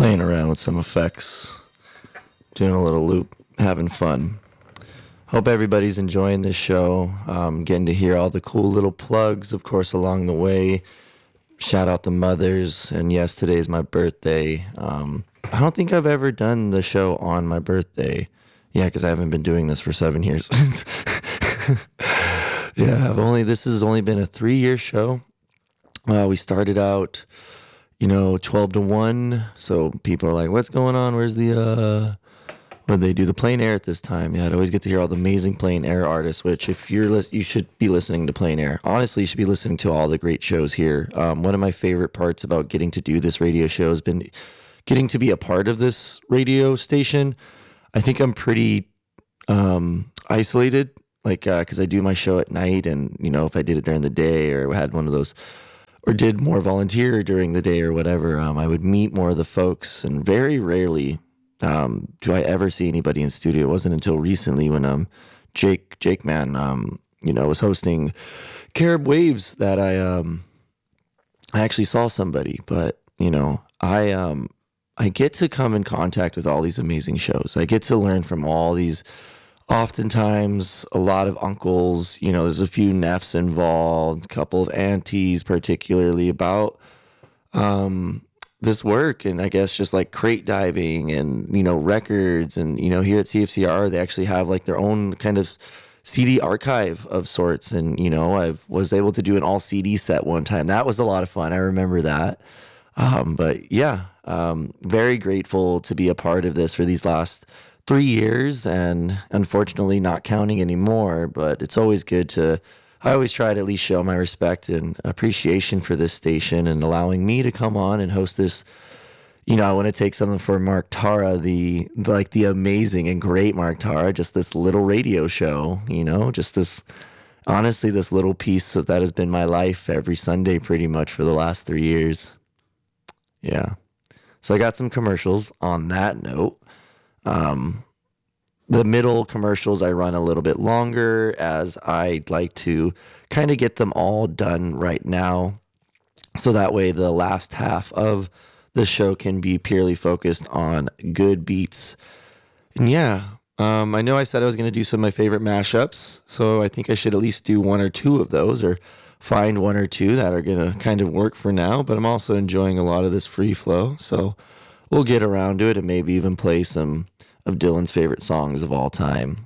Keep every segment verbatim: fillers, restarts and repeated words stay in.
playing around with some effects, doing a little loop, having fun. Hope everybody's enjoying this show, um, getting to hear all the cool little plugs, of course, along the way. Shout out the mothers, and yes, today's my birthday. Um, I don't think I've ever done the show on my birthday. Yeah, because I haven't been doing this for seven years. Yeah, I've only this has only been a three-year show. Uh, we started out, you know, twelve to one. So people are like, "What's going on? Where's the uh?" When they do the Plein Air at this time, yeah, I'd always get to hear all the amazing Plein Air artists. Which, if you're li- you should be listening to Plein Air. Honestly, you should be listening to all the great shows here. Um, one of my favorite parts about getting to do this radio show has been getting to be a part of this radio station. I think I'm pretty um, isolated. Like, uh, cause I do my show at night, and, you know, if I did it during the day or had one of those, or did more volunteer during the day or whatever, um, I would meet more of the folks, and very rarely, um, do I ever see anybody in studio. It wasn't until recently when, um, Jake, Jake Man, um, you know, was hosting Carib Waves that I, um, I actually saw somebody, but, you know, I, um, I get to come in contact with all these amazing shows. I get to learn from all these. Oftentimes, a lot of uncles, you know, there's a few nephews involved, a couple of aunties, particularly about um, this work. And I guess just like crate diving and, you know, records. And, you know, here at C F C R, they actually have like their own kind of C D archive of sorts. And, you know, I was able to do an all C D set one time. That was a lot of fun. I remember that. Um, but yeah, um, very grateful to be a part of this for these last three years, and unfortunately not counting anymore, but it's always good to, I always try to at least show my respect and appreciation for this station and allowing me to come on and host this. You know, I want to take something for Mark Tara, the, like the amazing and great Mark Tara, just this little radio show, you know, just this, honestly, this little piece of that has been my life every Sunday pretty much for the last three years. Yeah. So I got some commercials on that note. Um, the middle commercials I run a little bit longer, as I'd like to kind of get them all done right now. So that way the last half of the show can be purely focused on good beats. And yeah, um, I know I said I was going to do some of my favorite mashups. So I think I should at least do one or two of those, or find one or two that are going to kind of work for now. But I'm also enjoying a lot of this free flow. So we'll get around to it and maybe even play some of Dylan's favorite songs of all time,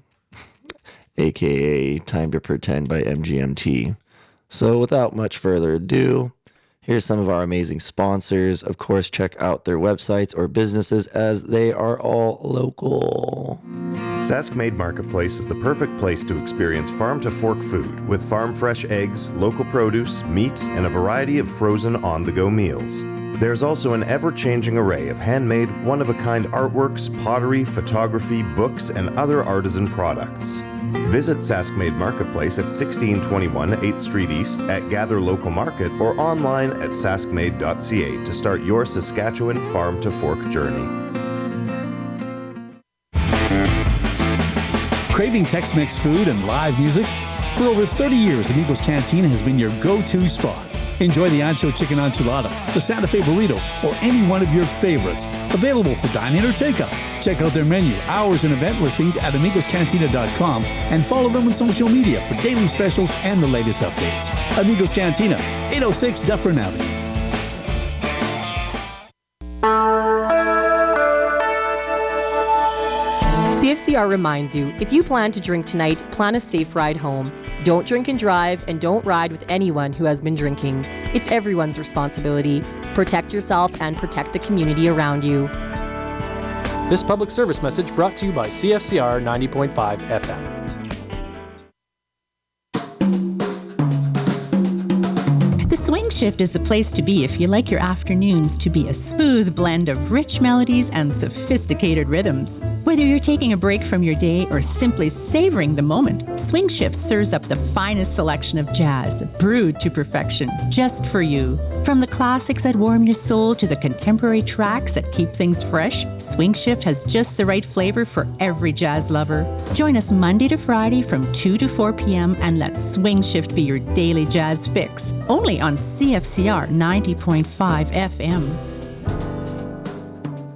aka Time to Pretend by M G M T. So without much further ado, here's some of our amazing sponsors. Of course, check out their websites or businesses, as they are all local. Sask Made Marketplace is the perfect place to experience farm-to-fork food with farm-fresh eggs, local produce, meat, and a variety of frozen on-the-go meals. There's also an ever-changing array of handmade, one-of-a-kind artworks, pottery, photography, books, and other artisan products. Visit Sask Made Marketplace at sixteen twenty-one eighth Street East at Gather Local Market, or online at sask made dot c a to start your Saskatchewan farm-to-fork journey. Craving Tex-Mex food and live music? For over thirty years, Amigos Cantina has been your go-to spot. Enjoy the Ancho Chicken Enchilada, the Santa Fe Burrito, or any one of your favorites. Available for dine-in or takeout. Check out their menu, hours, and event listings at amigos cantina dot com, and follow them on social media for daily specials and the latest updates. Amigos Cantina, eight oh six Dufferin Avenue. C F C R reminds you, if you plan to drink tonight, plan a safe ride home. Don't drink and drive, and don't ride with anyone who has been drinking. It's everyone's responsibility. Protect yourself and protect the community around you. This public service message brought to you by C F C R ninety point five F M. Swing Shift is the place to be if you like your afternoons to be a smooth blend of rich melodies and sophisticated rhythms. Whether you're taking a break from your day or simply savoring the moment, Swing Shift serves up the finest selection of jazz, brewed to perfection, just for you. From the classics that warm your soul to the contemporary tracks that keep things fresh, Swing Shift has just the right flavor for every jazz lover. Join us Monday to Friday from two to four p.m. and let Swing Shift be your daily jazz fix. Only on C F C R ninety point five F M.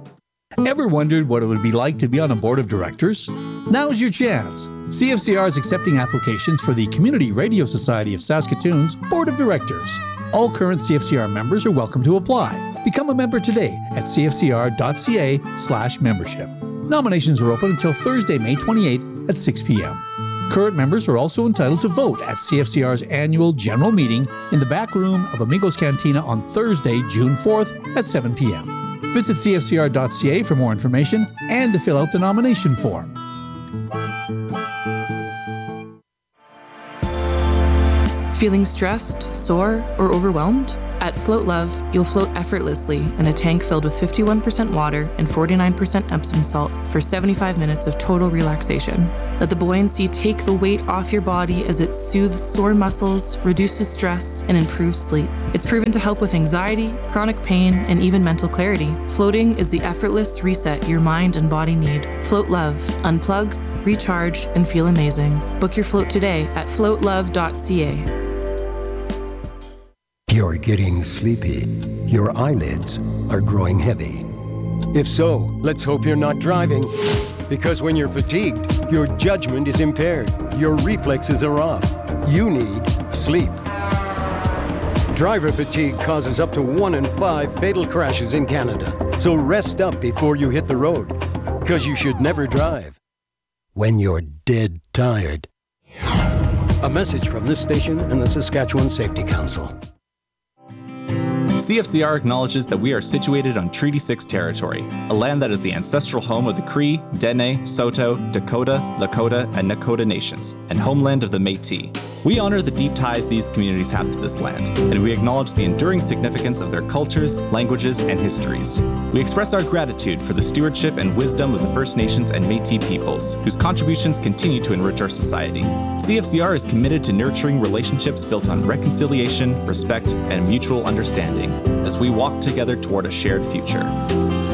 Ever wondered what it would be like to be on a board of directors? Now's your chance. C F C R is accepting applications for the Community Radio Society of Saskatoon's Board of Directors. All current C F C R members are welcome to apply. Become a member today at cfcr.ca slash membership. Nominations are open until Thursday, May twenty-eighth at six p.m. Current members are also entitled to vote at C F C R's annual general meeting in the back room of Amigos Cantina on Thursday, June fourth at seven p.m. Visit c f c r dot c a for more information and to fill out the nomination form. Feeling stressed, sore, or overwhelmed? At Float Love, you'll float effortlessly in a tank filled with fifty-one percent water and forty-nine percent Epsom salt for seventy-five minutes of total relaxation. Let the buoyancy take the weight off your body as it soothes sore muscles, reduces stress, and improves sleep. It's proven to help with anxiety, chronic pain, and even mental clarity. Floating is the effortless reset your mind and body need. Float Love. Unplug, recharge, and feel amazing. Book your float today at float love dot c a. You're getting sleepy. Your eyelids are growing heavy. If so, let's hope you're not driving. Because when you're fatigued, your judgment is impaired. Your reflexes are off. You need sleep. Driver fatigue causes up to one in five fatal crashes in Canada. So rest up before you hit the road. Because you should never drive. When you're dead tired. A message from this station and the Saskatchewan Safety Council. C F C R acknowledges that we are situated on Treaty six territory, a land that is the ancestral home of the Cree, Dene, Saulteaux, Dakota, Lakota, and Nakota nations, and homeland of the Métis. We honor the deep ties these communities have to this land, and we acknowledge the enduring significance of their cultures, languages, and histories. We express our gratitude for the stewardship and wisdom of the First Nations and Métis peoples, whose contributions continue to enrich our society. C F C R is committed to nurturing relationships built on reconciliation, respect, and mutual understanding as we walk together toward a shared future.